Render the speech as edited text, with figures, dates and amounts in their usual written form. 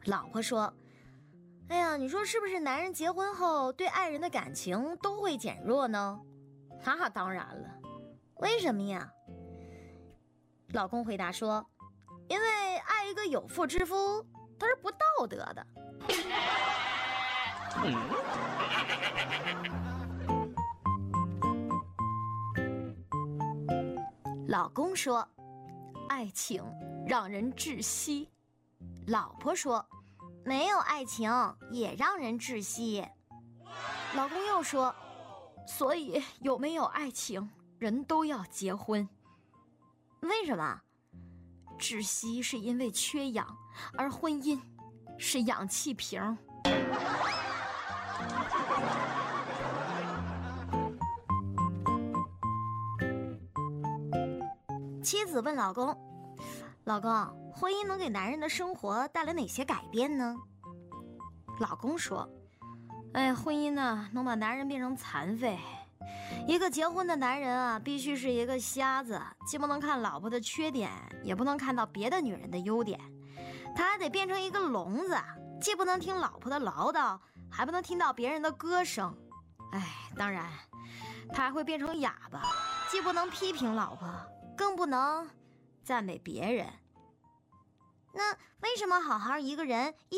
老婆说：哎呀，你说是不是男人结婚后对爱人的感情都会减弱呢？那当然了。为什么呀？老公回答说：因为爱一个有妇之夫，他是不道德的。老公说：爱情让人窒息。老婆说：没有爱情也让人窒息。老公又说：所以有没有爱情，人都要结婚。为什么？窒息是因为缺氧，而婚姻是氧气瓶。妻子问老公：老公，婚姻能给男人的生活带来哪些改变呢？老公说：婚姻呢，能把男人变成残废。一个结婚的男人啊，必须是一个瞎子，既不能看老婆的缺点，也不能看到别的女人的优点。他还得变成一个聋子，既不能听老婆的唠叨，还不能听到别人的歌声。当然，他还会变成哑巴，既不能批评老婆，更不能赞美别人。那为什么好好一个人